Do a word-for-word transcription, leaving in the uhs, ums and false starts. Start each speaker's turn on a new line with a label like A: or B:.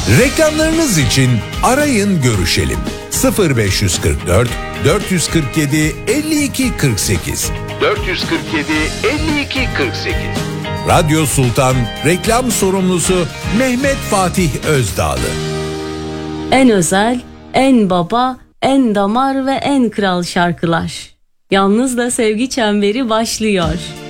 A: Reklamlarınız için arayın görüşelim. sıfır beş kırk dört dört yüz kırk yedi elli iki kırk sekiz dört yüz kırk yedi elli iki kırk sekiz. Radyo Sultan reklam sorumlusu Mehmet Fatih Özdağlı.
B: En özel, en baba, en damar ve en kral şarkılar. Yalnız da Sevgi Çemberi başlıyor.